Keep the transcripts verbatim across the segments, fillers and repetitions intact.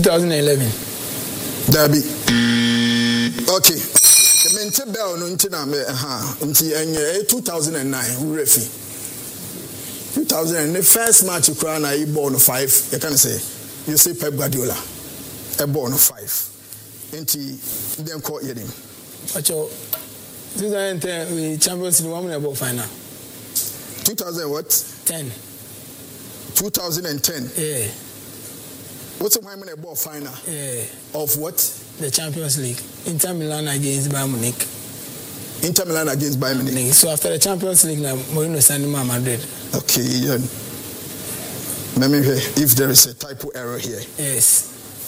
twenty eleven. Derby. Okay. The Mente Bell no ntina me ha nti enye two thousand nine who refi. two thousand the first match you crown I born five. You can say you say Pep Guardiola. A born five. Nti then call him. Acho twenty ten we Champions League one about final. two thousand what? ten. two thousand ten. Yeah. What's the one about final? Yeah. Of what? The Champions League. Inter Milan against Bayern Munich. Inter Milan against Bayern Munich. So after the Champions League, now Mourinho signed him at Madrid. Okay, yeah. Let me hear if there is a typo error here. Yes.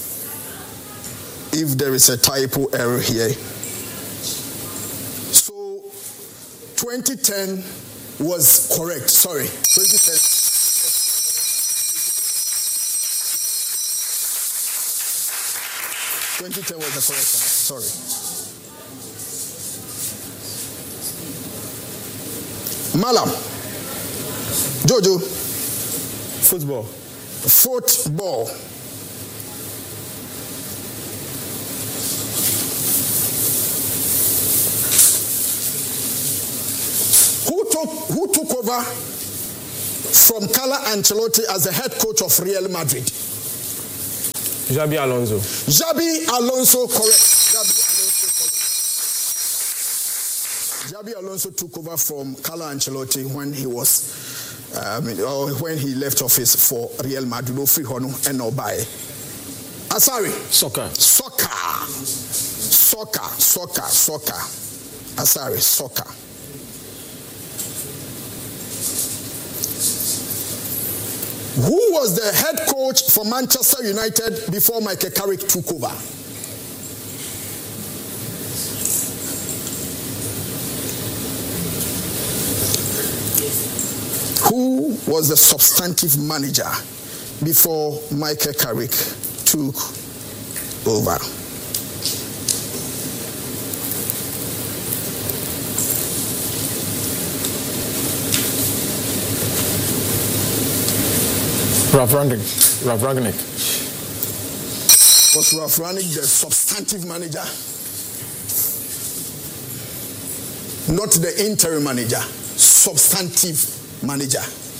If there is a typo error here. So twenty ten was correct. Sorry. twenty ten. twenty ten was the correct one. Sorry. Malam. Jojo. Football. Football. Who took who took over from Carlo Ancelotti as the head coach of Real Madrid? Xabi Alonso. Xabi Alonso, correct. Xabi Alonso, correct. Xabi Alonso took over from Carlo Ancelotti when he was, um, or when he left office for Real Madrid. Free Hono and Obaye. Asari. Soccer. Soccer. Soccer. Soccer. Soccer. Asari. Soccer. Who was the head coach for Manchester United before Michael Carrick took over? Who was the substantive manager before Michael Carrick took over? Ralf Rangnick. Ralf Rangnick. Was Ralf Rangnick the substantive manager? Not the interim manager. Substantive manager.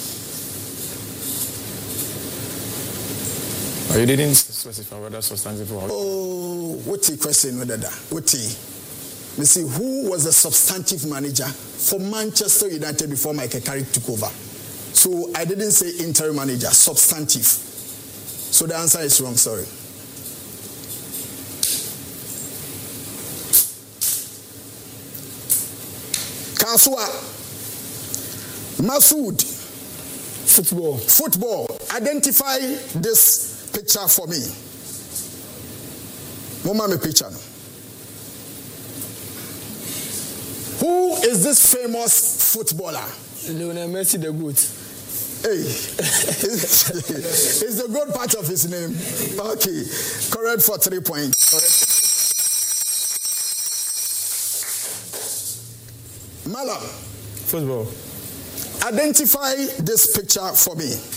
Oh, you didn't specify whether substantive or... Oh, what's the question? What's the... Let's see, who was the substantive manager for Manchester United before Michael Carrick took over? So I didn't say interim manager, substantive. So the answer is wrong, sorry. Kasua. Masood. Football. Football. Identify this picture for me. Mama me picture. Who is this famous footballer? Lionel Messi the Goat. Hey, is the good part of his name? Okay, correct for three points. Correct. Malam. Football. Identify this picture for me.